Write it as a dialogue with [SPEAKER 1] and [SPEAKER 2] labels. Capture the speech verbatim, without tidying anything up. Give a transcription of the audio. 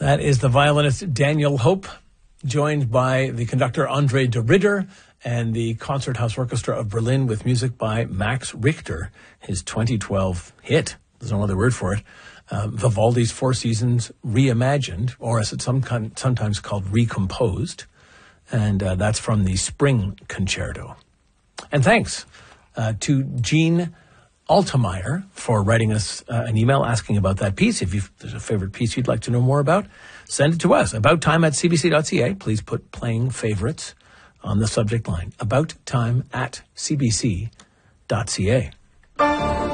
[SPEAKER 1] That is the violinist Daniel Hope, joined by the conductor Andre de Ridder and the Concerthouse Orchestra of Berlin with music by Max Richter, his twenty twelve hit. There's no other word for it. Uh, Vivaldi's Four Seasons Reimagined, or as it's some kind, sometimes called recomposed. And uh, that's from the Spring Concerto. And thanks uh, to Jean Altemeyer for writing us uh, an email asking about that piece. If you've, there's a favorite piece you'd like to know more about, send it to us. About time at c b c dot c a. Please put playing favorites on the subject line. About time at c b c dot c a.